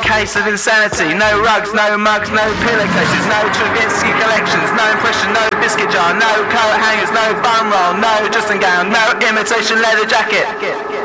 case of insanity. No rugs, no mugs, no pillowcases, no Stravinsky collections, no impression, no biscuit jar, no coat hangers, no bum roll, no dressing gown, no imitation leather jacket.